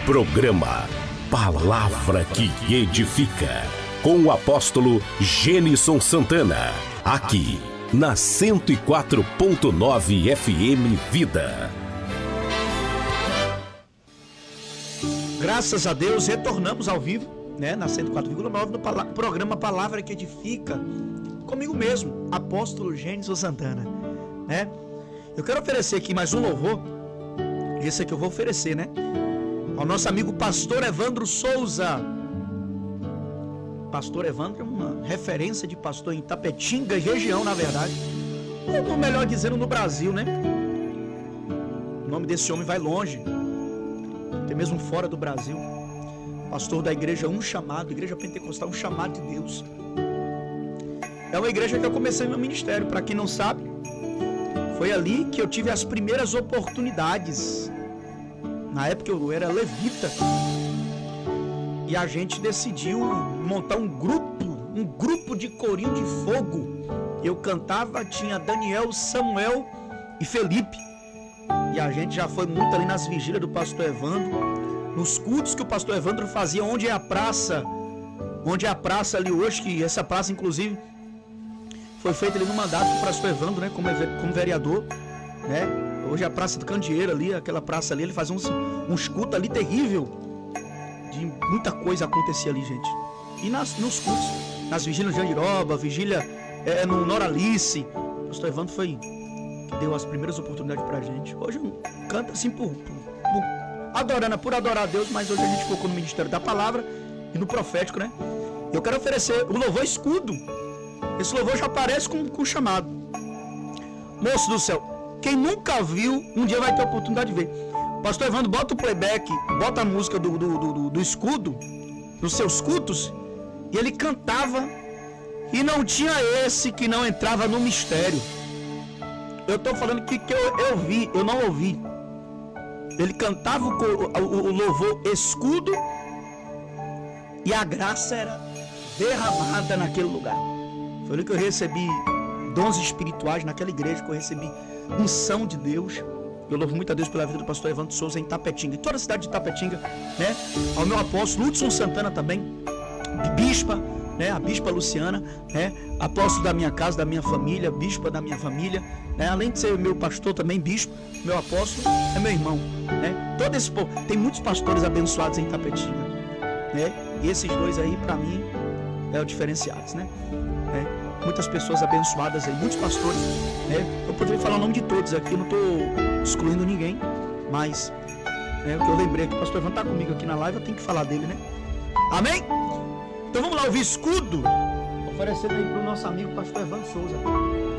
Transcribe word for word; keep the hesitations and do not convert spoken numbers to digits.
Programa Palavra que Edifica, com o apóstolo Gênison Santana, aqui na cento e quatro ponto nove F M Vida. Graças a Deus, retornamos ao vivo, né, na cento e quatro vírgula nove, no pala- programa Palavra que Edifica, comigo mesmo, apóstolo Gênison Santana, né? Eu quero oferecer aqui mais um louvor, esse é que eu vou oferecer, né? Ao nosso amigo pastor Evandro Souza. Pastor Evandro é uma referência de pastor em Itapetinga e região, na verdade. Ou melhor dizendo, no Brasil, né? O nome desse homem vai longe, até mesmo fora do Brasil. Pastor da igreja Um Chamado, igreja pentecostal Um Chamado de Deus. É uma igreja que eu comecei meu ministério. Para quem não sabe, foi ali que eu tive as primeiras oportunidades. Na época eu era levita. E a gente decidiu montar um grupo, um grupo de corinho de fogo. Eu cantava, tinha Daniel, Samuel e Felipe. E a gente já foi muito ali nas vigílias do pastor Evandro, nos cultos que o pastor Evandro fazia, onde é a praça, onde é a praça ali hoje, que essa praça inclusive foi feita ali no mandato do pastor Evandro, né, como, como vereador, né? Hoje é a Praça do Candeeiro ali, aquela praça ali, ele fazia uns, uns cultos ali terrível. De muita coisa acontecia ali, gente. E nas, nos cultos, nas vigílias de Andiroba, vigília é, no Noralice, o pastor Evandro foi que deu as primeiras oportunidades pra gente. Hoje eu canto assim por, por, por adorando, por adorar a Deus, mas hoje a gente focou no Ministério da Palavra e no profético, né? Eu quero oferecer o louvor escudo. Esse louvor já aparece com, com chamado. Moço do céu, quem nunca viu, um dia vai ter a oportunidade de ver. Pastor Evandro, bota o playback, bota a música do, do, do, do escudo nos seus cultos, e ele cantava, e não tinha esse que não entrava no mistério. Eu estou falando que, que eu, eu vi, eu não ouvi. Ele cantava o, o, o louvor escudo, e a graça era derramada naquele lugar. Foi ali que eu recebi dons espirituais, naquela igreja que eu recebi unção de Deus. Eu louvo muito a Deus pela vida do pastor Evandro Souza em Itapetinga, em toda a cidade de Itapetinga, né? Ao meu apóstolo Hudson Santana também, bispa, né? A bispa Luciana, né? Apóstolo da minha casa, da minha família, bispa da minha família, né? Além de ser meu pastor também, bispo, meu apóstolo é meu irmão, né? Todo esse povo, tem muitos pastores abençoados em Itapetinga, né? E esses dois aí, para mim, é o diferenciado, né? É. Muitas pessoas abençoadas aí, muitos pastores, né? Eu poderia falar o nome de todos aqui, eu não estou excluindo ninguém, mas é o que eu lembrei que o pastor Evandro está comigo aqui na live, eu tenho que falar dele, né? Amém? Então vamos lá, ouvir escudo, oferecendo aí para o nosso amigo pastor Evandro Souza.